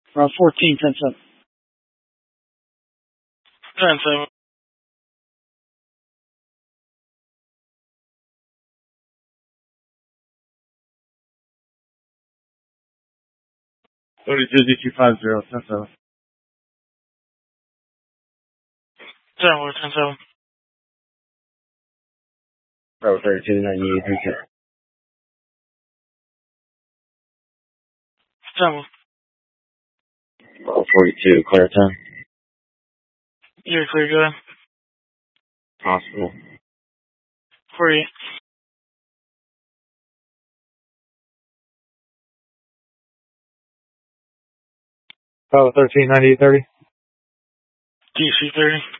Route 14, 10-7. 10-7. $32,250, 10-7. Bravo 10-7. Bravo 3298, Bravo. Bravo 42, clear 10. You're clear, go ahead. Hospital. 48. Bravo 13, 9830. DC 30.